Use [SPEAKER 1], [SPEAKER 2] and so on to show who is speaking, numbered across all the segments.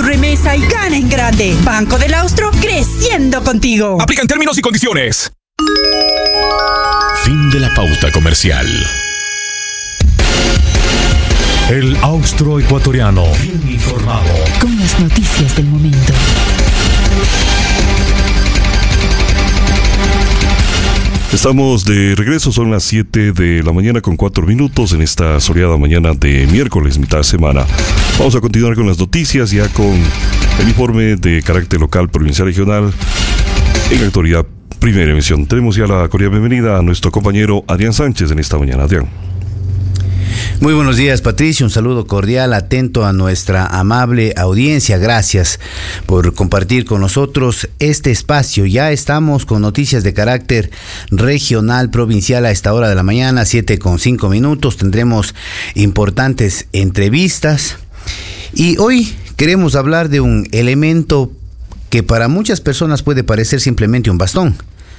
[SPEAKER 1] remesa y gana en grande. Banco del Austro, creciendo contigo.
[SPEAKER 2] Aplican términos y condiciones.
[SPEAKER 3] Fin de la pauta comercial.
[SPEAKER 4] El Austroecuatoriano, bien informado,
[SPEAKER 5] con las noticias del momento.
[SPEAKER 6] Estamos de regreso, son las 7 de la mañana con 4 minutos en esta soleada mañana de miércoles, mitad de semana. Vamos a continuar con las noticias, ya con el informe de carácter local, provincial, regional, en la actualidad, primera emisión. Tenemos ya la cordial bienvenida a nuestro compañero Adrián Sánchez en esta mañana. Adrián.
[SPEAKER 7] Muy buenos días, Patricio, un saludo cordial, atento a nuestra amable audiencia. Gracias por compartir con nosotros este espacio. Ya estamos con noticias de carácter regional, provincial a esta hora de la mañana, 7:05. Tendremos importantes entrevistas y hoy queremos hablar de un elemento que para muchas personas puede parecer simplemente un bastón,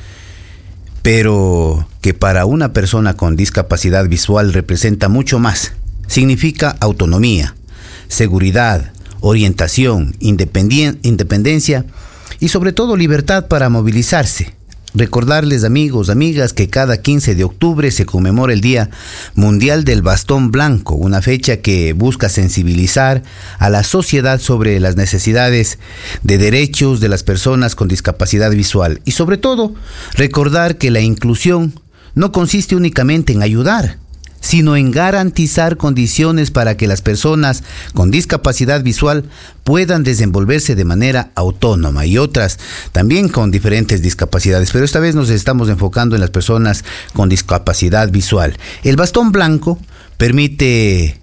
[SPEAKER 7] pero que para una persona con discapacidad visual representa mucho más. Significa autonomía, seguridad, orientación, independencia y sobre todo libertad para movilizarse. Recordarles, amigos, amigas, que cada 15 de octubre se conmemora el Día Mundial del Bastón Blanco, una fecha que busca sensibilizar a la sociedad sobre las necesidades de derechos de las personas con discapacidad visual y sobre todo recordar que la inclusión no consiste únicamente en ayudar, sino en garantizar condiciones para que las personas con discapacidad visual puedan desenvolverse de manera autónoma y otras también con diferentes discapacidades, pero esta vez nos estamos enfocando en las personas con discapacidad visual. El bastón blanco permite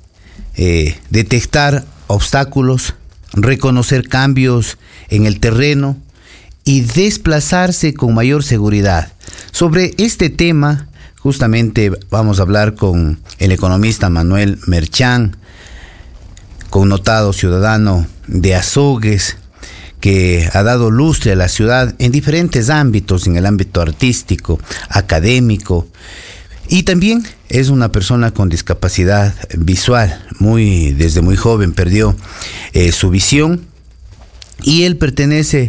[SPEAKER 7] detectar obstáculos, reconocer cambios en el terreno y desplazarse con mayor seguridad. Sobre este tema justamente vamos a hablar con el economista Manuel Merchán, connotado ciudadano de Azogues, que ha dado lustre a la ciudad en diferentes ámbitos, en el ámbito artístico, académico, y también es una persona con discapacidad visual. Desde muy joven perdió su visión y él pertenece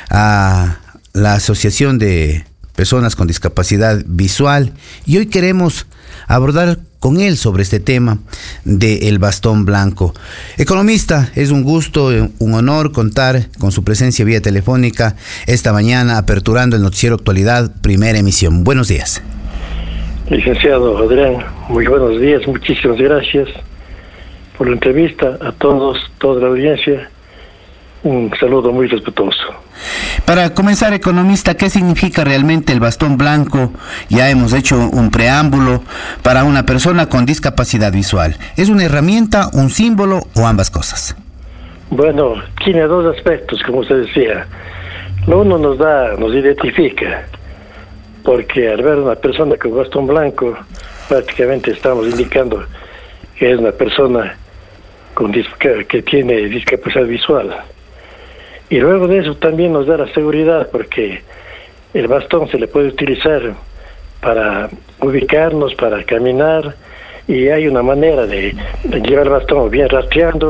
[SPEAKER 7] a la Asociación de Personas con Discapacidad Visual y hoy queremos abordar con él sobre este tema del bastón blanco. Economista, es un gusto, un honor contar con su presencia vía telefónica esta mañana, aperturando el noticiero Actualidad, primera emisión. Buenos días.
[SPEAKER 8] Licenciado Adrián, muy buenos días, muchísimas gracias por la entrevista a todos, toda la audiencia. Un saludo muy respetuoso.
[SPEAKER 7] Para comenzar, economista, ¿qué significa realmente el bastón blanco? Ya hemos hecho un preámbulo para una persona con discapacidad visual. ¿Es una herramienta, un símbolo o ambas cosas?
[SPEAKER 8] Bueno, tiene dos aspectos, como usted decía. Lo uno nos identifica, porque al ver una persona con bastón blanco, prácticamente estamos indicando que es una persona que tiene discapacidad visual. Y luego de eso también nos da la seguridad, porque el bastón se le puede utilizar para ubicarnos, para caminar, y hay una manera de llevar el bastón bien arrastrando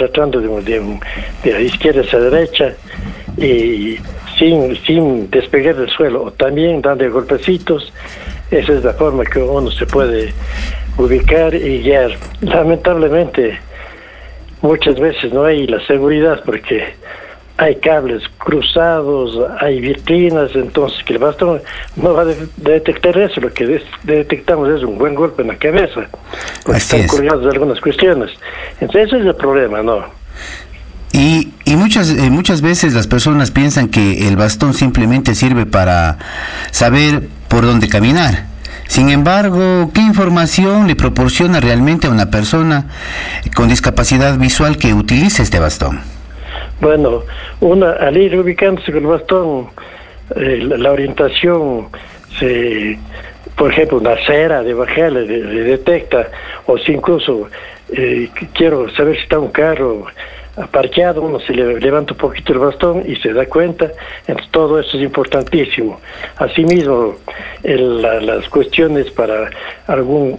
[SPEAKER 8] de la izquierda hacia la derecha y sin despegar del suelo, o también dando golpecitos. Esa es la forma que uno se puede ubicar y guiar. Lamentablemente muchas veces no hay la seguridad porque hay cables cruzados, hay vitrinas, entonces que el bastón no va a detectar eso. Lo que detectamos es un buen golpe en la cabeza, porque están colgados de algunas cuestiones. Entonces ese es el problema, ¿no?
[SPEAKER 7] Y muchas veces las personas piensan que el bastón simplemente sirve para saber por dónde caminar. Sin embargo, ¿qué información le proporciona realmente a una persona con discapacidad visual que utilice este bastón?
[SPEAKER 8] Bueno, al ir ubicándose con el bastón, la orientación, por ejemplo, una acera de bajar le detecta, o si incluso quiero saber si está un carro aparcado, uno se le levanta un poquito el bastón y se da cuenta. Entonces todo eso es importantísimo. Asimismo, las cuestiones para algún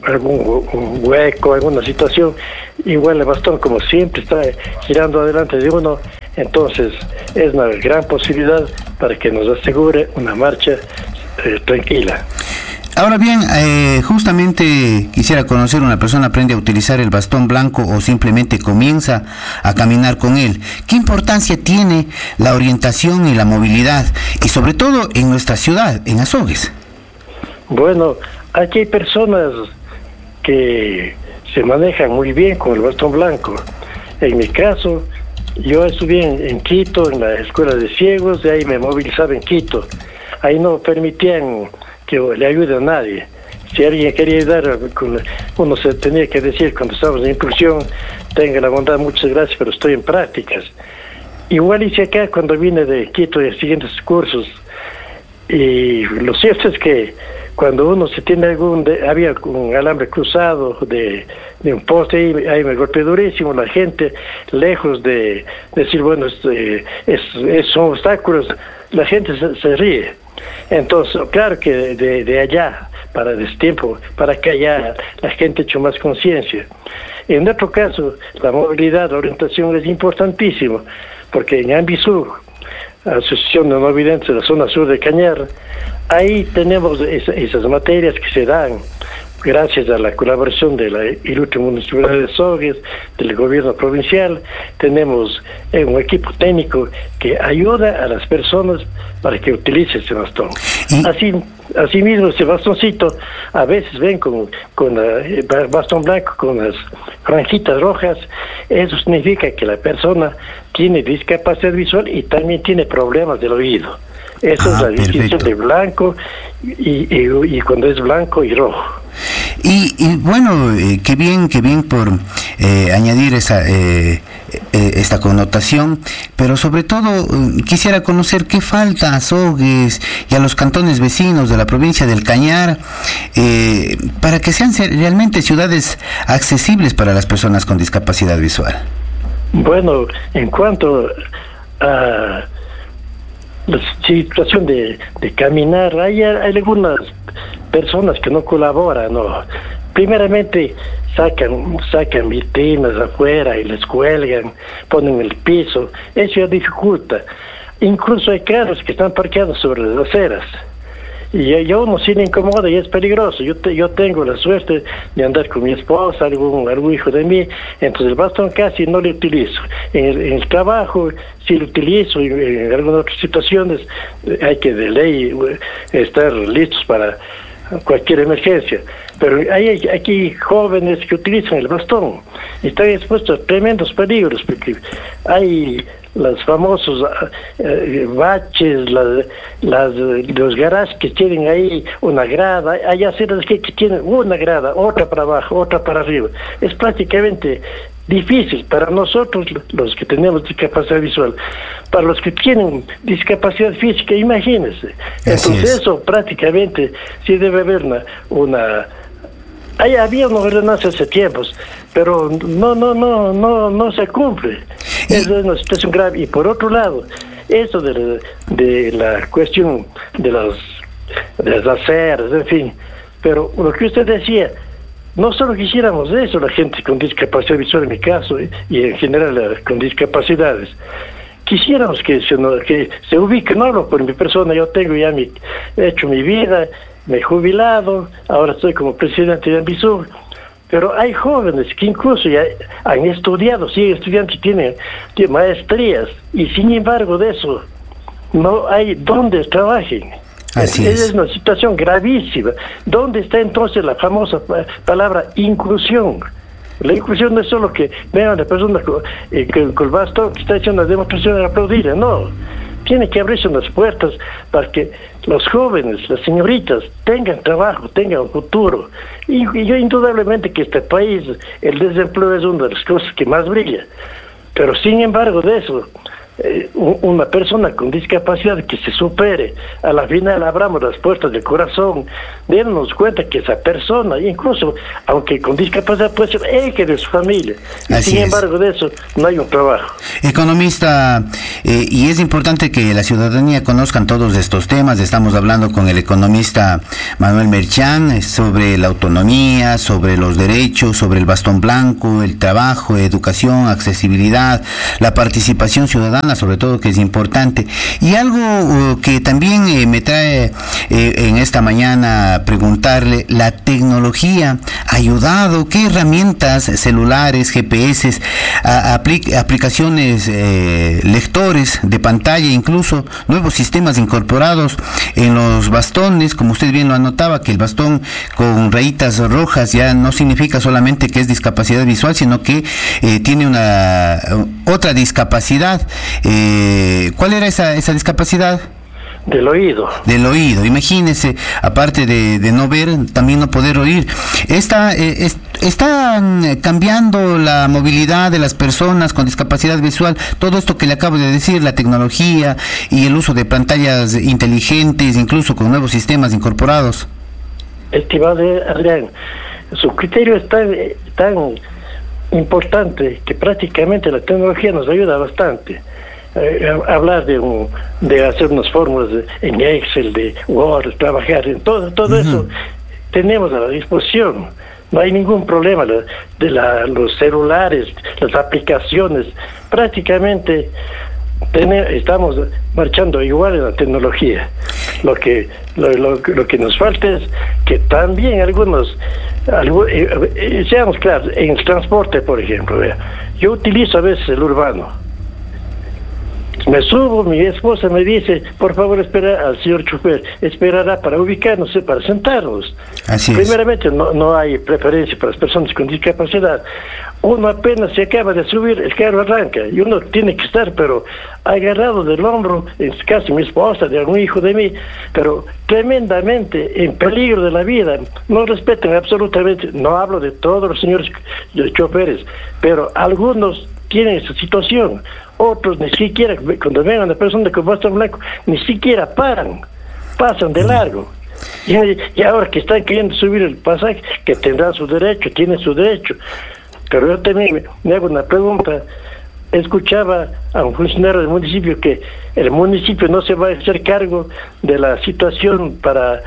[SPEAKER 8] hueco, alguna situación, igual el bastón, como siempre está girando adelante de uno, Entonces, es una gran posibilidad para que nos asegure una marcha tranquila.
[SPEAKER 7] Ahora bien, justamente quisiera conocer, ¿una persona aprende a utilizar el bastón blanco o simplemente comienza a caminar con él? ¿Qué importancia tiene la orientación y la movilidad? Y sobre todo en nuestra ciudad, en Azogues.
[SPEAKER 8] Bueno, aquí hay personas que se manejan muy bien con el bastón blanco. En mi caso, yo estuve en Quito, en la escuela de ciegos, de ahí me movilizaba en Quito. Ahí no permitían que le ayude a nadie. Si alguien quería ayudar, uno se tenía que decir cuando estábamos en inclusión, tenga la bondad, muchas gracias, pero estoy en prácticas. Igual hice acá cuando vine de Quito en siguientes cursos. Y lo cierto es que cuando uno se tiene había un alambre cruzado de un poste, ahí me golpeé durísimo, la gente, lejos de decir, bueno, son obstáculos, la gente se ríe. Entonces, claro que de allá, para ese tiempo, para que allá la gente ha hecho más conciencia. En otro caso, la movilidad, la orientación es importantísimo, porque en Ambisur, Asociación de No Videntes de la zona sur de Cañar, ahí tenemos esas materias que se dan gracias a la colaboración de la Ilustre Municipalidad de Azogues, del gobierno provincial. Tenemos un equipo técnico que ayuda a las personas para que utilicen ese bastón. Así mismo, ese bastoncito, a veces ven con bastón blanco con las franjitas rojas. Eso significa que la persona tiene discapacidad visual y también tiene problemas del oído. Esa es la distinción de blanco y cuando es blanco y rojo.
[SPEAKER 7] Y bueno, qué bien por añadir esta connotación, pero sobre todo quisiera conocer qué falta a Azogues y a los cantones vecinos de la provincia del Cañar para que sean realmente ciudades accesibles para las personas con discapacidad visual.
[SPEAKER 8] Bueno, en cuanto a la situación de caminar, hay algunas personas que no colaboran, ¿no? Primeramente sacan vitrinas afuera y les cuelgan, ponen el piso, eso ya dificulta. Incluso hay carros que están parqueados sobre las aceras. Y yo uno sí le incomoda y es peligroso. Yo tengo la suerte de andar con mi esposa, algún hijo de mí, entonces el bastón casi no lo utilizo. En el trabajo sí lo utilizo, y en algunas otras situaciones hay que de ley estar listos para cualquier emergencia. Pero hay aquí jóvenes que utilizan el bastón y están expuestos a tremendos peligros, porque hay los famosos baches, los garajes que tienen ahí una grada, hay aceras que tienen una grada, otra para abajo, otra para arriba. Es prácticamente difícil para nosotros, los que tenemos discapacidad visual. Para los que tienen discapacidad física, imagínense. Entonces eso prácticamente sí debe haber una había una ordenanza hace tiempos, pero no se cumple. Es una situación grave. Y por otro lado, eso de la cuestión de las aceras, en fin. Pero lo que usted decía, no solo quisiéramos eso, la gente con discapacidad visual en mi caso, y en general con discapacidades. Quisiéramos que se ubique, no hablo por mi persona, yo tengo ya he hecho mi vida, me he jubilado, ahora estoy como presidente de Ambisur, pero hay jóvenes que incluso ya han estudiado, siguen estudiando y tienen maestrías, y sin embargo de eso no hay donde trabajen.
[SPEAKER 7] Así es.
[SPEAKER 8] Es una situación gravísima. ¿Dónde está entonces la famosa palabra inclusión? La inclusión no es solo que vean a la persona con el bastón que está haciendo una demostración de aplaudir, no. Tiene que abrirse unas puertas para que los jóvenes, las señoritas, tengan trabajo, tengan futuro. Y yo indudablemente que este país, el desempleo es una de las cosas que más brilla. Pero sin embargo de eso, una persona con discapacidad que se supere, a la final abramos las puertas del corazón, démonos cuenta que esa persona, incluso aunque con discapacidad, puede ser eje de su familia, y sin embargo de eso no hay un trabajo.
[SPEAKER 7] Economista, y es importante que la ciudadanía conozcan todos estos temas. Estamos hablando con el economista Manuel Merchán sobre la autonomía, sobre los derechos, sobre el bastón blanco, el trabajo, educación, accesibilidad, la participación ciudadana ciudadana, sobre todo, que es importante. Y algo que también me trae en esta mañana preguntarle, la tecnología ha ayudado, ¿qué herramientas celulares, GPS, aplicaciones, lectores de pantalla, incluso nuevos sistemas incorporados en los bastones, como usted bien lo anotaba, que el bastón con rayitas rojas ya no significa solamente que es discapacidad visual, sino que tiene otra discapacidad. ¿Cuál era esa discapacidad?
[SPEAKER 8] Del oído.
[SPEAKER 7] Del oído. Imagínese, aparte de no ver, también no poder oír. Está cambiando la movilidad de las personas con discapacidad visual. Todo esto que le acabo de decir, la tecnología y el uso de pantallas inteligentes, incluso con nuevos sistemas incorporados.
[SPEAKER 8] Estimado Adrián, su criterio es tan importante que prácticamente la tecnología nos ayuda bastante. Hablar de hacer unas fórmulas en Excel, de Word, trabajar en todo eso tenemos a la disposición. No hay ningún problema de los celulares, las aplicaciones. Prácticamente estamos marchando igual en la tecnología. Lo que nos falta es que también seamos claros, en el transporte, por ejemplo, yo utilizo a veces el urbano. Me subo, mi esposa me dice, por favor espera al señor chofer, esperará para ubicarnos, para sentarnos.
[SPEAKER 7] Así es.
[SPEAKER 8] Primeramente, no hay preferencia para las personas con discapacidad. Uno apenas se acaba de subir, el carro arranca, y uno tiene que estar, pero agarrado del hombro, en este caso mi esposa, de algún hijo de mí, pero tremendamente en peligro de la vida. No respetan absolutamente, no hablo de todos los señores choferes, pero algunos tienen esa situación. Otros ni siquiera, cuando ven a una persona con bastón blanco, ni siquiera pasan de largo. Y ahora que están queriendo subir el pasaje, que tendrán su derecho, tienen su derecho. Pero yo también me hago una pregunta. Escuchaba a un funcionario del municipio que el municipio no se va a hacer cargo de la situación para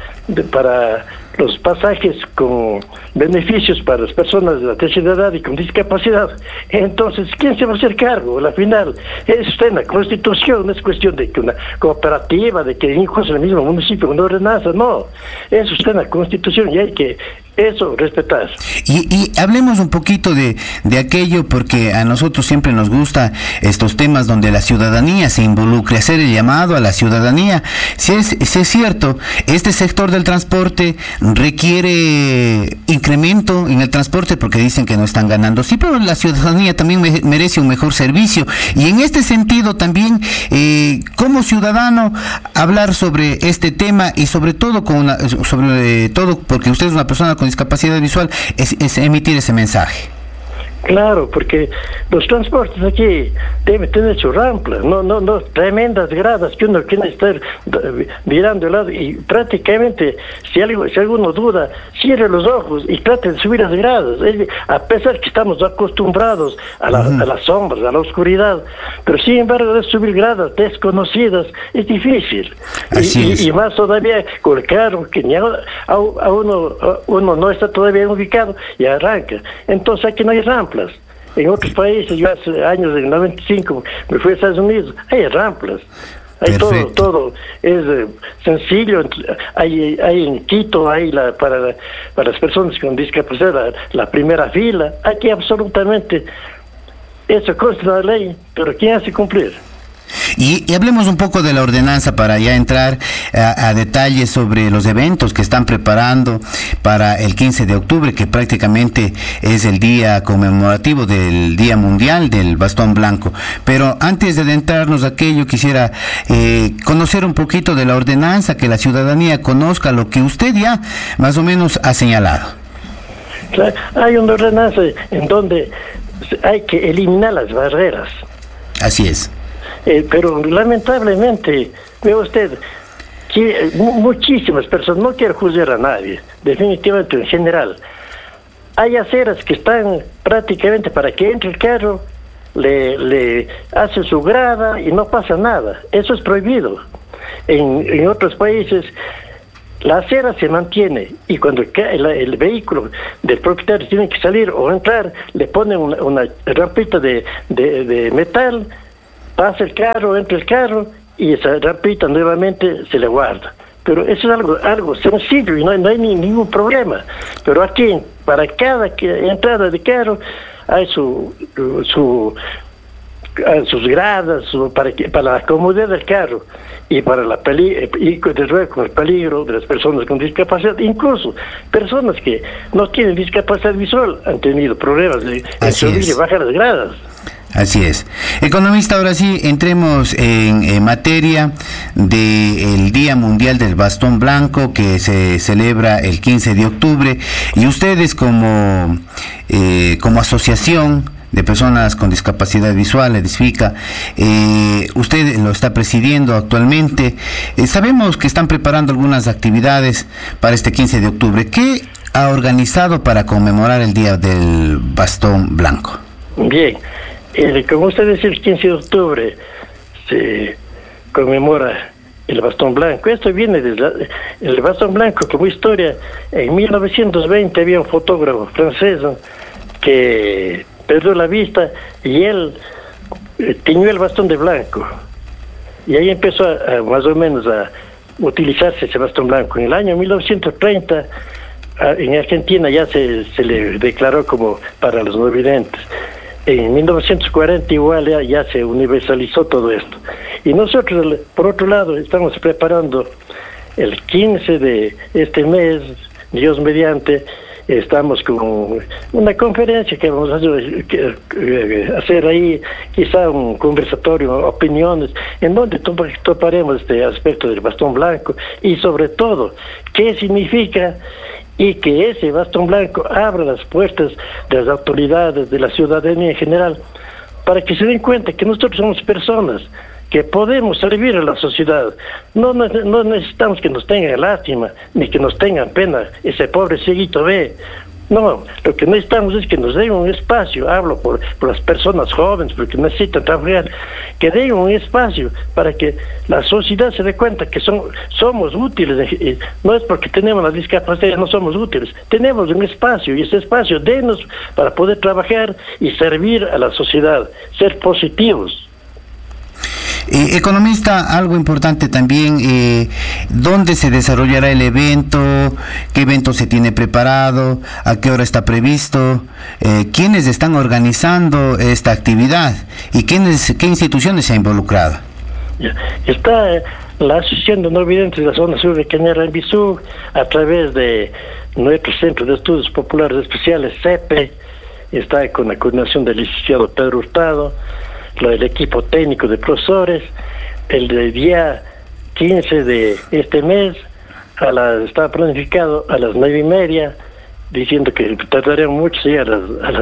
[SPEAKER 8] los pasajes con beneficios para las personas de la tercera edad y con discapacidad. Entonces, ¿quién se va a hacer cargo? Al final, eso está en la Constitución, no es cuestión de que una cooperativa, de que hijos en el mismo municipio, una ordenanza, no. Eso está en la Constitución y hay que eso respetar.
[SPEAKER 7] Y hablemos un poquito de aquello, porque a nosotros siempre nos gusta estos temas donde la ciudadanía se involucre, hacer el llamado a la ciudadanía. Si es cierto, este sector del transporte requiere incremento en el transporte porque dicen que no están ganando. Sí, pero la ciudadanía también merece un mejor servicio. Y en este sentido también, como ciudadano, hablar sobre este tema y sobre todo porque usted es una persona con discapacidad visual, es emitir ese mensaje.
[SPEAKER 8] Claro, porque los transportes aquí deben tener su rampla, no tremendas gradas que uno quiere estar mirando el lado, y prácticamente si alguno duda, cierre los ojos y trate de subir las gradas, a pesar que estamos acostumbrados a las sombras, a la oscuridad, pero sin embargo de subir gradas desconocidas es difícil. Y más todavía con el carro que ni a uno no está todavía ubicado y arranca. Entonces aquí no hay ramplas. En otros países, yo hace años, en el 95, me fui a Estados Unidos, hay ramplas. Hay todo es sencillo. Hay en Quito, hay para las personas con discapacidad, la primera fila. Aquí absolutamente eso consta en la ley, pero ¿quién hace cumplir?
[SPEAKER 7] Y hablemos un poco de la ordenanza para ya entrar a detalles sobre los eventos que están preparando para el 15 de octubre, que prácticamente es el día conmemorativo del Día Mundial del Bastón Blanco. Pero antes de adentrarnos a aquello, quisiera conocer un poquito de la ordenanza, que la ciudadanía conozca lo que usted ya más o menos ha señalado.
[SPEAKER 8] Claro, hay una ordenanza en donde hay que eliminar las barreras.
[SPEAKER 7] Así es.
[SPEAKER 8] Pero lamentablemente, ve usted, que muchísimas personas, no quiero juzgar a nadie, definitivamente en general, hay aceras que están prácticamente para que entre el carro, le hace su grada y no pasa nada. Eso es prohibido. En otros países la acera se mantiene y cuando el vehículo del propietario tiene que salir o entrar, le ponen una rampita de metal pasa el carro, entra el carro y esa rapita nuevamente se le guarda. Pero eso es algo sencillo y no hay ningún problema. Pero aquí, para cada entrada de carro, hay sus gradas para la comodidad del carro y para y desde luego con el peligro de las personas con discapacidad, incluso personas que no tienen discapacidad visual han tenido problemas de subir y bajar las gradas.
[SPEAKER 7] Así es. Economista, ahora sí, entremos en materia del Día Mundial del Bastón Blanco, que se celebra el 15 de octubre, y ustedes como asociación de personas con discapacidad visual, EDISFICA, usted lo está presidiendo actualmente. Sabemos que están preparando algunas actividades para este 15 de octubre. ¿Qué ha organizado para conmemorar el Día del Bastón Blanco?
[SPEAKER 8] Bien. Como usted dice, el 15 de octubre se conmemora el bastón blanco. Esto viene el bastón blanco como historia. En 1920 había un fotógrafo francés que perdió la vista y él tiñó el bastón de blanco. Y ahí empezó más o menos a utilizarse ese bastón blanco. En el año 1930 en Argentina ya se le declaró como para los no videntes. En 1940 igual ya se universalizó todo esto. Y nosotros, por otro lado, estamos preparando el 15 de este mes, Dios mediante, estamos con una conferencia que vamos a hacer ahí, quizá un conversatorio, opiniones, en donde toparemos este aspecto del bastón blanco y sobre todo, qué significa y que ese bastón blanco abra las puertas de las autoridades, de la ciudadanía en general, para que se den cuenta que nosotros somos personas que podemos servir a la sociedad. No necesitamos que nos tengan lástima, ni que nos tengan pena, ese pobre cieguito ve. No, lo que necesitamos es que nos den un espacio, hablo por las personas jóvenes, porque necesitan trabajar, que den un espacio para que la sociedad se dé cuenta que somos útiles. No es porque tenemos la discapacidad, no somos útiles, tenemos un espacio y ese espacio denos para poder trabajar y servir a la sociedad, ser positivos.
[SPEAKER 7] Economista, algo importante también, ¿dónde se desarrollará el evento? ¿Qué evento se tiene preparado? ¿A qué hora está previsto? ¿Quiénes están organizando esta actividad? ¿Y qué instituciones se han involucrado?
[SPEAKER 8] Está la Asociación de No Videntes de la Zona Sur de Cañara en Bisú, a través de nuestro Centro de Estudios Populares Especiales, CEPE, está con la coordinación del licenciado Pedro Hurtado, el equipo técnico de profesores. El del día 15 de este mes está planificado a las 9:30, diciendo que tardaremos mucho, sí, a las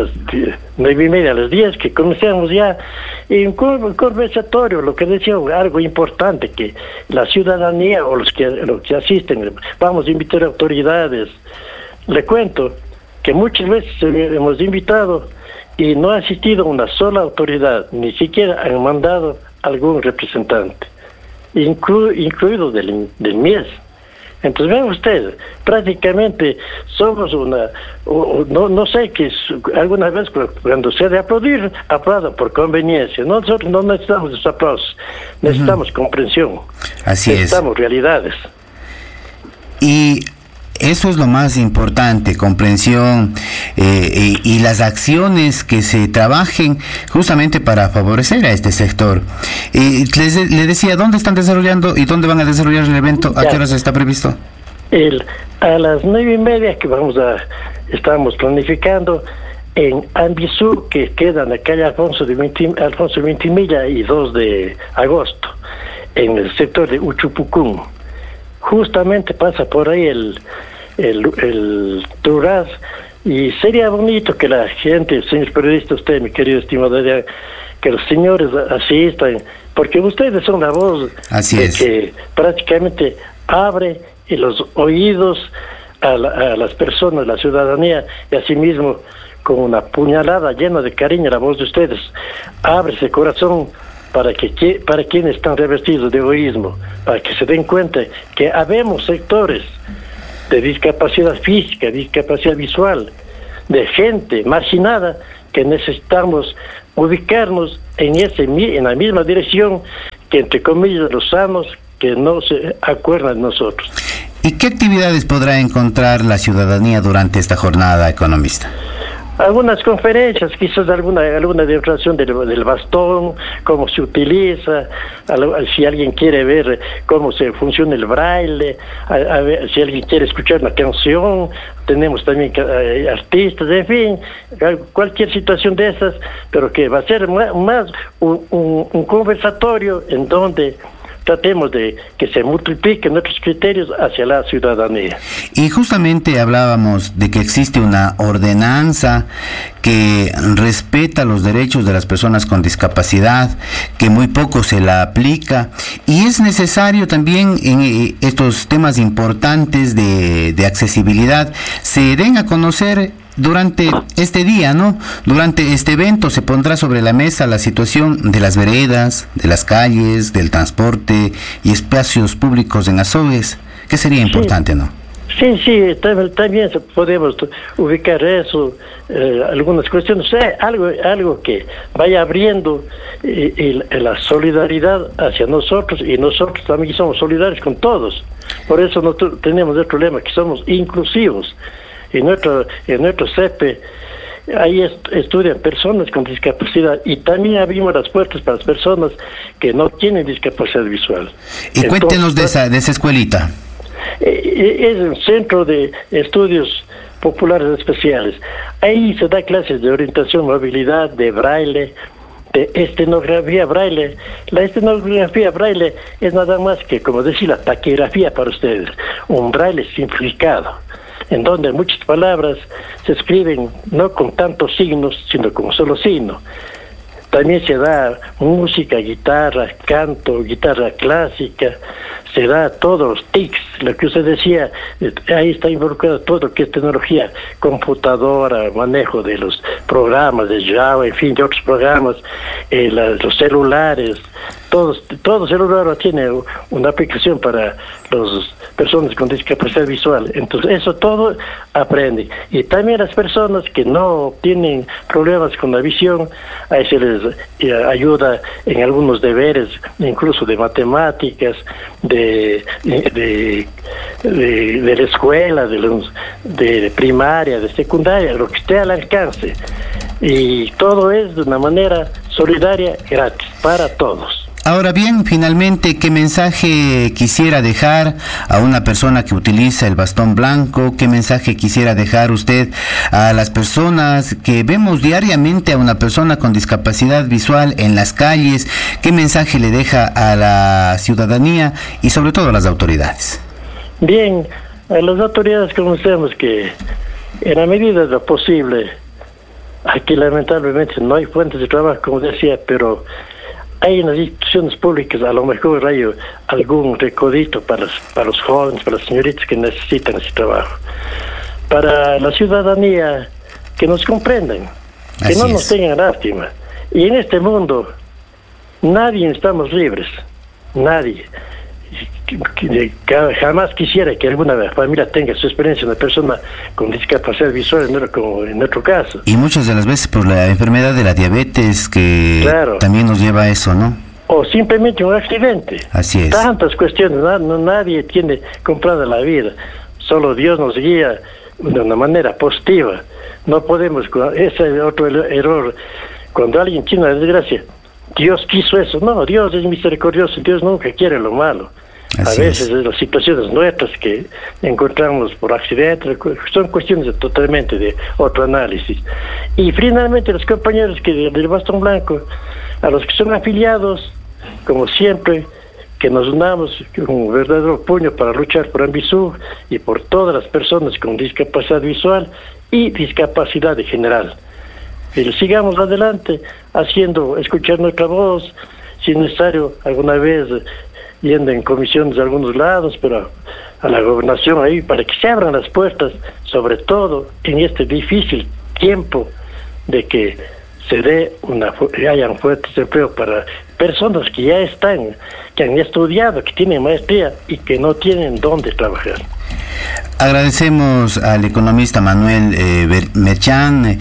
[SPEAKER 8] 9:30, a las 10, que comencemos ya en un conversatorio, lo que decía, algo importante, que la ciudadanía o los que asisten, vamos a invitar autoridades. Le cuento que muchas veces hemos invitado y no ha asistido una sola autoridad, ni siquiera han mandado algún representante, incluido del MIES. Entonces vean ustedes, prácticamente somos no sé, que alguna vez cuando se de aplaudir, aplaudan por conveniencia. Nosotros no necesitamos esos aplausos, necesitamos comprensión, necesitamos realidades.
[SPEAKER 7] Y eso es lo más importante, comprensión, y las acciones que se trabajen justamente para favorecer a este sector. Le decía, ¿dónde están desarrollando y dónde van a desarrollar el evento? ¿A qué horas está previsto?
[SPEAKER 8] A las 9:30 que estamos planificando en Ambisú, que queda en la calle Alfonso Vintimilla y 2 de agosto, en el sector de Uchupucún. Justamente pasa por ahí el Turaz, y sería bonito que la gente, señor periodista, usted, mi querido estimado, que los señores asistan, porque ustedes son la voz que prácticamente abre los oídos a las personas, la ciudadanía, y asimismo con una puñalada llena de cariño la voz de ustedes abre ese corazón para quienes están revestidos de egoísmo, para que se den cuenta que habemos sectores de discapacidad física, discapacidad visual, de gente marginada, que necesitamos ubicarnos en la misma dirección que, entre comillas, los sanos que no se acuerdan de nosotros.
[SPEAKER 7] ¿Y qué actividades podrá encontrar la ciudadanía durante esta jornada, economista?
[SPEAKER 8] Algunas conferencias, quizás alguna demostración del bastón, cómo se utiliza, si alguien quiere ver cómo se funciona el braille, a ver, si alguien quiere escuchar una canción, tenemos también artistas, en fin, cualquier situación de esas, pero que va a ser más un conversatorio en donde tratemos de que se multipliquen nuestros criterios hacia la ciudadanía.
[SPEAKER 7] Y justamente hablábamos de que existe una ordenanza que respeta los derechos de las personas con discapacidad, que muy poco se la aplica, y es necesario también en estos temas importantes de accesibilidad se den a conocer durante este día, ¿no? Durante este evento se pondrá sobre la mesa la situación de las veredas, de las calles, del transporte y espacios públicos en Azogues, que sería importante, ¿no?
[SPEAKER 8] Sí, también podemos ubicar eso, algunas cuestiones, algo que vaya abriendo la solidaridad hacia nosotros, y nosotros también somos solidarios con todos. Por eso no tenemos el problema, que somos inclusivos. En nuestro CEPE ahí estudian personas con discapacidad, y también abrimos las puertas para las personas que no tienen discapacidad visual.
[SPEAKER 7] Y cuéntenos de esa escuelita.
[SPEAKER 8] Es un centro de estudios populares especiales. Ahí se da clases de orientación, movilidad, de braille, de estenografía braille. La estenografía braille es nada más que, como decir, la taquigrafía para ustedes, un braille simplificado, en donde muchas palabras se escriben no con tantos signos, sino con solo signo. También se da música, guitarra, canto, guitarra clásica, se da todos los TICs, lo que usted decía, ahí está involucrado todo lo que es tecnología, computadora, manejo de los programas de Java, en fin, de otros programas, los celulares, todo celular tiene una aplicación para las personas con discapacidad visual. Entonces eso todo aprende. Y también las personas que no tienen problemas con la visión, ahí se les ayuda en algunos deberes, incluso de matemáticas, de la escuela, de primaria, de secundaria, lo que esté al alcance. Y todo es de una manera solidaria, gratis, para todos.
[SPEAKER 7] Ahora bien, finalmente, ¿qué mensaje quisiera dejar a una persona que utiliza el bastón blanco? ¿Qué mensaje quisiera dejar usted a las personas que vemos diariamente a una persona con discapacidad visual en las calles? ¿Qué mensaje le deja a la ciudadanía y sobre todo a las autoridades?
[SPEAKER 8] Bien, a las autoridades conocemos que en la medida de lo posible, aquí lamentablemente no hay fuentes de trabajo, como decía, pero hay en las instituciones públicas a lo mejor hay algún recodito para los jóvenes, para las señoritas que necesitan ese trabajo. Para la ciudadanía, que nos comprendan, que no nos tengan lástima. Y en este mundo, nadie estamos libres, nadie. Jamás quisiera que alguna familia tenga su experiencia, una persona con discapacidad visual, como en nuestro caso. Y muchas de las veces por la enfermedad de la diabetes, que claro, también nos lleva a eso, ¿no? O simplemente un accidente. Así es. Tantas cuestiones, nadie tiene comprada la vida. Solo Dios nos guía de una manera positiva. No podemos, ese es otro error. Cuando alguien tiene una desgracia, Dios quiso eso. No, Dios es misericordioso, Dios nunca quiere lo malo. Así a veces es las situaciones nuestras que encontramos por accidente, son cuestiones totalmente de otro análisis. Y finalmente los compañeros del Bastón Blanco, a los que son afiliados, como siempre, que nos unamos con un verdadero puño para luchar por Ambisur y por todas las personas con discapacidad visual y discapacidad en general. Y sigamos adelante escuchar nuestra voz, si es necesario alguna vez yendo en comisiones de algunos lados, pero a la gobernación ahí, para que se abran las puertas, sobre todo en este difícil tiempo de que se dé hayan fuertes de empleo para personas que ya están, que han estudiado, que tienen maestría y que no tienen dónde trabajar.
[SPEAKER 7] Agradecemos al economista Manuel Merchán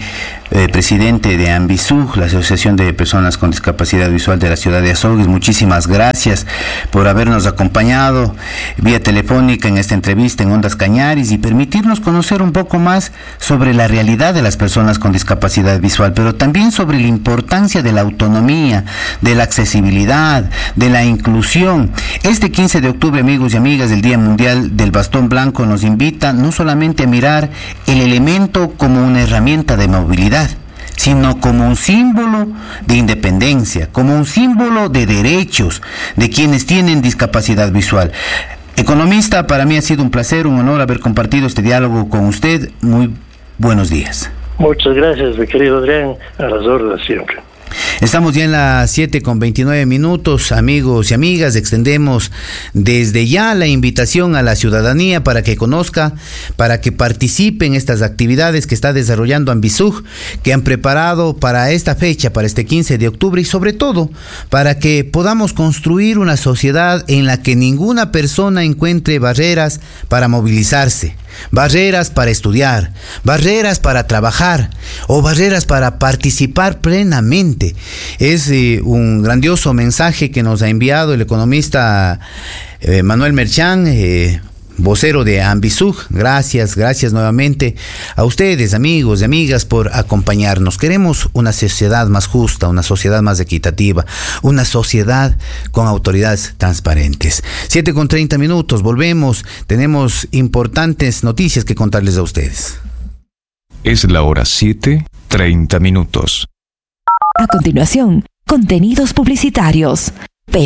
[SPEAKER 7] presidente de Ambisug, la Asociación de Personas con Discapacidad Visual de la ciudad de Azogues. Muchísimas gracias por habernos acompañado vía telefónica en esta entrevista en Ondas Cañaris y permitirnos conocer un poco más sobre la realidad de las personas con discapacidad visual, pero también sobre la importancia de la autonomía, de la accesibilidad, de la inclusión. Este 15 de octubre, amigos y amigas, el Día Mundial del Bastón Blanco nos invita no solamente a mirar el elemento como una herramienta de movilidad, sino como un símbolo de independencia, como un símbolo de derechos de quienes tienen discapacidad visual. Economista, para mí ha sido un placer, un honor haber compartido este diálogo con usted. Muy buenos días.
[SPEAKER 8] Muchas gracias, mi querido Adrián, a las órdenes siempre.
[SPEAKER 7] Estamos ya en las 7:29, amigos y amigas. Extendemos desde ya la invitación a la ciudadanía para que conozca, para que participe en estas actividades que está desarrollando Ambisug, que han preparado para esta fecha, para este 15 de octubre, y sobre todo para que podamos construir una sociedad en la que ninguna persona encuentre barreras para movilizarse, barreras para estudiar, barreras para trabajar o barreras para participar plenamente. Es un grandioso mensaje que nos ha enviado el economista Manuel Merchán, vocero de Ambisug. Gracias nuevamente a ustedes, amigos y amigas, por acompañarnos. Queremos una sociedad más justa, una sociedad más equitativa, una sociedad con autoridades transparentes. 7:30, volvemos. Tenemos importantes noticias que contarles a ustedes.
[SPEAKER 2] Es la hora 7:30.
[SPEAKER 5] A continuación, contenidos publicitarios.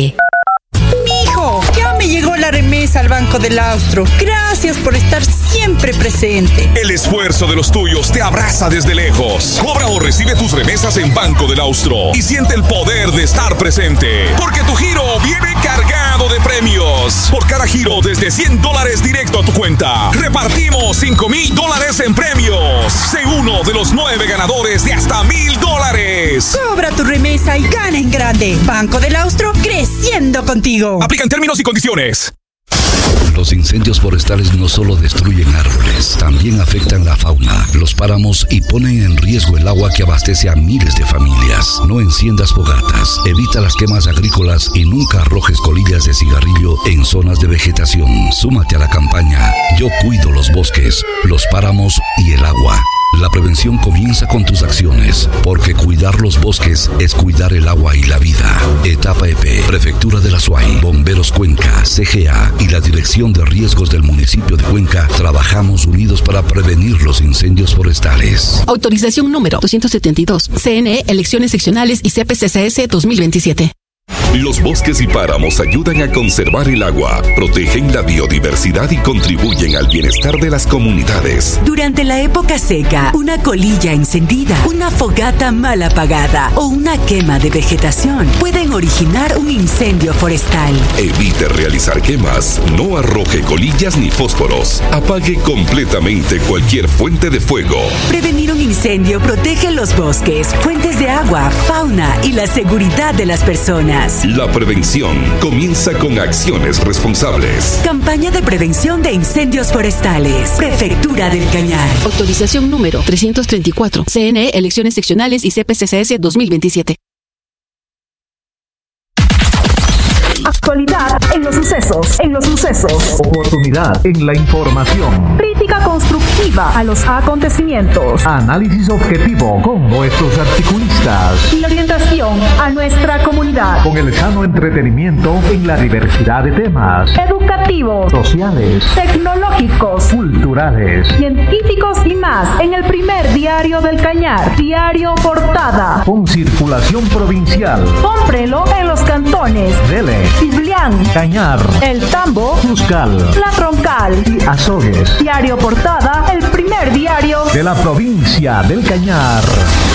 [SPEAKER 1] Mijo, ya me llegó la remesa al Banco del Austro. Gracias por estar siempre presente.
[SPEAKER 3] El esfuerzo de los tuyos te abraza desde lejos. Cobra o recibe tus remesas en Banco del Austro y siente el poder de estar presente. Porque tu giro viene cargado de premios. Por cada giro desde $100 directo a tu cuenta, repartimos $5,000 en premios. Sé uno de los 9 ganadores de hasta $1,000.
[SPEAKER 1] Cobra tu remesa y gana en grande. Banco del Austro, creciendo contigo.
[SPEAKER 3] Aplican términos y condiciones.
[SPEAKER 9] Los incendios forestales no solo destruyen árboles, también afectan la fauna, los páramos y ponen en riesgo el agua que abastece a miles de familias. No enciendas fogatas, evita las quemas agrícolas y nunca arrojes colillas de cigarrillo en zonas de vegetación. Súmate a la campaña Yo cuido los bosques, los páramos y el agua. La prevención comienza con tus acciones, porque cuidar los bosques es cuidar el agua y la vida. Etapa EP, Prefectura de la Azuay, Bomberos Cuenca, CGA y la Dirección de Riesgos del municipio de Cuenca trabajamos unidos para prevenir los incendios forestales.
[SPEAKER 10] Autorización número 272. CNE, Elecciones Seccionales y CPCCS 2027.
[SPEAKER 3] Los bosques y páramos ayudan a conservar el agua, protegen la biodiversidad y contribuyen al bienestar de las comunidades.
[SPEAKER 11] Durante la época seca, una colilla encendida, una fogata mal apagada o una quema de vegetación pueden originar un incendio forestal.
[SPEAKER 3] Evite realizar quemas, no arroje colillas ni fósforos, apague completamente cualquier fuente de fuego.
[SPEAKER 11] Prevenir un incendio protege los bosques, fuentes de agua, fauna y la seguridad de las personas.
[SPEAKER 3] La prevención comienza con acciones responsables.
[SPEAKER 11] Campaña de prevención de incendios forestales. Prefectura del Cañar.
[SPEAKER 10] Autorización número 334. CNE, Elecciones Seccionales y CPCCS 2027.
[SPEAKER 12] Actualidad en los sucesos.
[SPEAKER 13] Oportunidad en la información.
[SPEAKER 12] Crítica constructiva a los acontecimientos.
[SPEAKER 13] Análisis objetivo con nuestros articulistas.
[SPEAKER 12] Y orientación a nuestra comunidad.
[SPEAKER 13] Con el sano entretenimiento en la diversidad de temas.
[SPEAKER 12] Educativos,
[SPEAKER 13] sociales,
[SPEAKER 12] tecnológicos,
[SPEAKER 13] culturales,
[SPEAKER 12] científicos y más. En el primer diario del Cañar. Diario Portada.
[SPEAKER 13] Con circulación provincial.
[SPEAKER 12] Cómprelo en los cantones
[SPEAKER 13] Dele,
[SPEAKER 12] Ciblián,
[SPEAKER 13] Cañar,
[SPEAKER 12] El Tambo,
[SPEAKER 13] Cuscal,
[SPEAKER 12] La Troncal
[SPEAKER 13] y Azogues.
[SPEAKER 12] Diario Portada, el primer diario
[SPEAKER 13] de la provincia del Cañar.